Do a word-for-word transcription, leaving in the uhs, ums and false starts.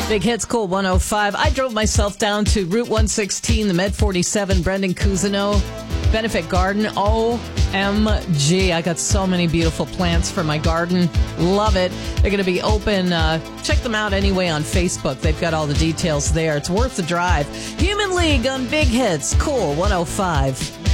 Big Hits, Cool one oh five. I drove myself down to Route one sixteen, the Med forty-seven, Brendan Cousineau Benefit Garden. O M G. I got so many beautiful plants for my garden. Love it. They're going to be open. Uh, check them out anyway on Facebook. They've got all the details there. It's worth the drive. Human League on Big Hits, Cool one oh five.